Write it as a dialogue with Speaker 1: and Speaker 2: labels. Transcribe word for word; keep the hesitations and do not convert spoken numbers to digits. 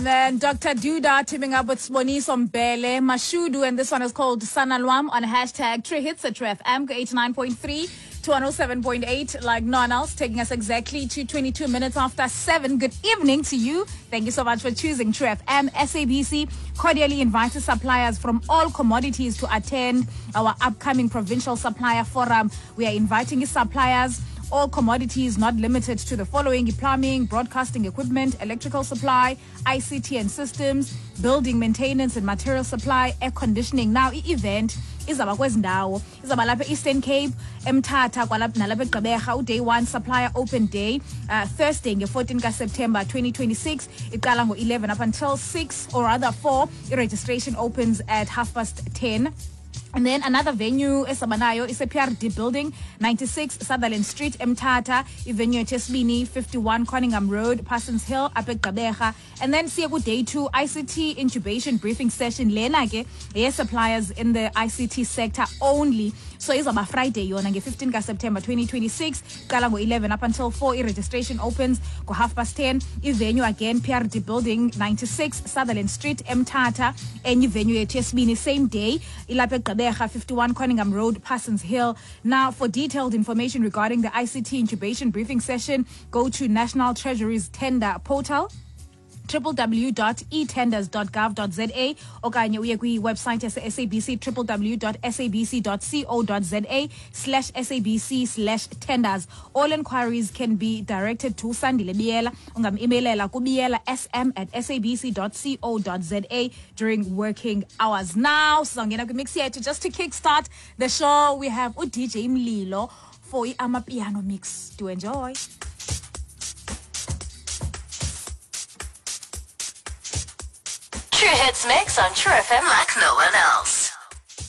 Speaker 1: Then Doctor Duda teaming up with Sboniso Mbele, Mashudu, and this one is called Sanalwam on hashtag True Hits at True F M, eighty-nine point three to one oh seven point eight, like no one else, taking us exactly to twenty-two minutes after seven. Good evening to you. Thank you so much for choosing True F M. S A B C cordially invites suppliers from all commodities to attend our upcoming provincial supplier forum. We are inviting suppliers, all commodities not limited to the following: plumbing, broadcasting equipment, electrical supply, I C T and systems, building maintenance and material supply, air conditioning. Now, i-event izaba kwezindawo izaba lapha Eastern Cape, eMthatha kwalapha nalapha eGqeberha. Day one supplier open day, uh, Thursday fourteenth September twenty twenty-six, iqala ngo eleven up until six, or rather four. Registration opens at half past ten. And then another venue esabanayo is a P R D building, ninety-six Sutherland Street, eMthatha. Venue Tesbini, fifty-one Conningham Road, Parsons Hill, up at Gqeberha. And then Siyaku day two, I C T incubation briefing session. Lena ke yes, suppliers in the I C T sector only. So it's about Friday, yona nge fifteenth September twenty twenty-six, qala ngo eleven up until four. Registration opens go half past ten. Venue again P R D building, ninety-six Sutherland Street, eMthatha. And venue Tesbini same day, ilapha eGqeberha, fifty-one Conningham Road, Parsons Hill. Now, for detailed information regarding the I C T incubation briefing session, go to National Treasury's tender portal, w w w dot e tenders dot gov dot z a, okanye uye kwi-website yase-S A B C, w w w dot s a b c dot co dot z a slash s a b c slash tenders. All inquiries can be directed to Sandile Biela. Ungam-emailela kubiela sm at s a b c dot co dot z a during working hours. Now, sizongena kwimix yethu just to kickstart the show. We have u-D J Mlilo for i-amapiano mix. Do enjoy.
Speaker 2: True Hits Mix on True F M like no one